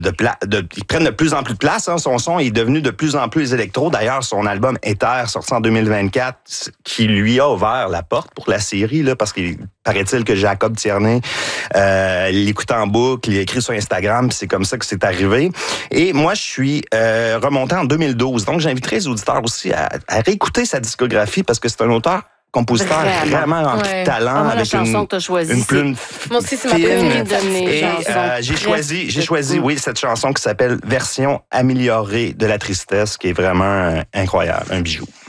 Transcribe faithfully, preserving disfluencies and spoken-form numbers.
de, pla- de ils prennent de plus en plus de place. Hein. Son son est devenu de plus en plus électro. D'ailleurs, son album Éther, sorti en deux mille vingt-quatre, qui lui a ouvert la porte pour la série, là, parce qu'il paraît-il que Jacob Tierney euh, l'écoute en boucle, il écrit sur Instagram, puis c'est comme ça que c'est arrivé. Et moi, je suis euh, remonté en deux mille douze. Donc, j'inviterai les auditeurs aussi à, à réécouter sa discographie parce que c'est un auteur compositeur vraiment, vraiment rempli ouais. de talent, ah, moi, avec la chanson une, que t'as choisie, une plume moi aussi, c'est ma préférée de mes Et chansons. euh, j'ai choisi, j'ai choisi, oui, cette chanson qui s'appelle Version améliorée de la tristesse, qui est vraiment euh, incroyable, un bijou.